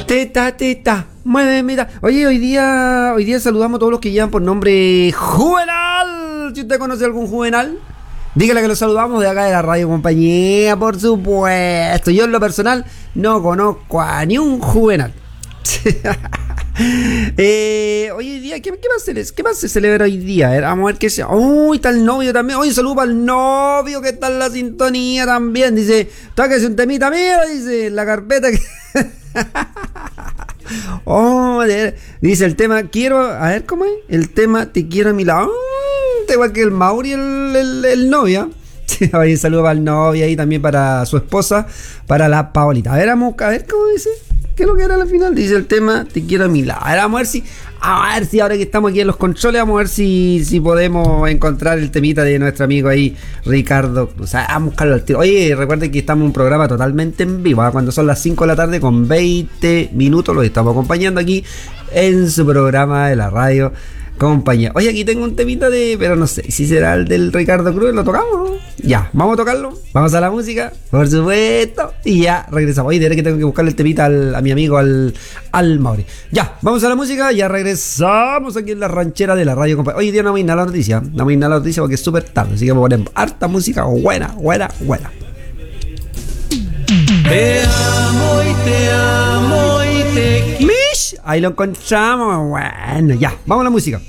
Teta, muéveme. Oye, hoy día saludamos a todos los que llevan por nombre Juvenal. Si usted conoce algún Juvenal, dígale que lo saludamos de acá de la Radio Compañía, por supuesto. Yo en lo personal no conozco a ni un Juvenal. Hoy día, ¿qué más se celebra hoy día? A ver, vamos a ver qué sea. Uy, está el novio también. Oye, saludo para el novio que está en la sintonía también. Dice, tóquese un temita mío, dice, en la carpeta que... Oh, dice el tema, quiero, a ver cómo es, el tema te quiero a mi lado. Está igual que el Mauri, el novio. Oye, saludo para el novio y también para su esposa, para la Paolita. A ver, vamos a ver cómo dice. ¿Qué es lo que era al final? Dice el tema te quiero a mi lado. A ver, vamos a ver si ahora que estamos aquí en los controles, vamos a ver si podemos encontrar el temita de nuestro amigo ahí, Ricardo. O sea, vamos a buscarlo al tiro. Oye, recuerden que estamos en un programa totalmente en vivo, ¿eh? Cuando son las 5 de la tarde con 20 minutos, los estamos acompañando aquí en su programa de la Radio Compañía. Oye, aquí tengo un temita pero no sé si será el del Ricardo Cruz. ¿Lo tocamos? Ya, vamos a tocarlo. Vamos a la música, por supuesto. Y ya regresamos. Oye, diré que tengo que buscarle el temita a mi amigo, al Mauri. Ya, vamos a la música. Ya regresamos aquí en la ranchera de la Radio Compañía. Hoy día no voy a ir a la noticia. No voy a ir a la noticia porque es súper tarde. Así que vamos a poner harta música buena. Te amo y te quiero. Ahí lo encontramos. Bueno, ya, vamos a la música.